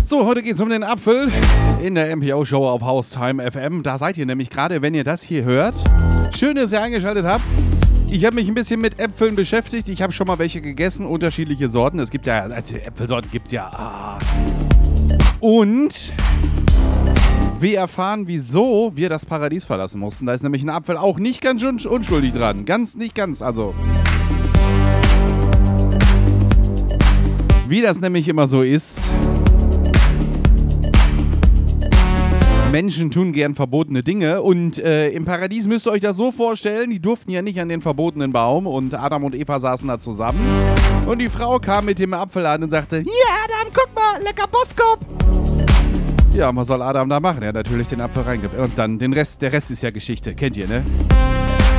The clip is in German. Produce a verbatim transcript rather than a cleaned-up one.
So, heute geht es um den Apfel in der M P O-Show auf Haustime F M. Da seid ihr nämlich gerade, wenn ihr das hier hört. Schön, dass ihr eingeschaltet habt. Ich habe mich ein bisschen mit Äpfeln beschäftigt. Ich habe schon mal welche gegessen, unterschiedliche Sorten. Es gibt ja, also Äpfelsorten gibt es ja. Ah. Und wir erfahren, wieso wir das Paradies verlassen mussten. Da ist nämlich ein Apfel auch nicht ganz unschuldig dran. Ganz, nicht ganz, also. Wie das nämlich immer so ist. Menschen tun gern verbotene Dinge und äh, im Paradies müsst ihr euch das so vorstellen, die durften ja nicht an den verbotenen Baum und Adam und Eva saßen da zusammen und die Frau kam mit dem Apfel an und sagte, ja Adam, guck mal, lecker Boskop. Ja, was soll Adam da machen? Er hat natürlich den Apfel reingegeben und dann den Rest, der Rest ist ja Geschichte, kennt ihr, ne?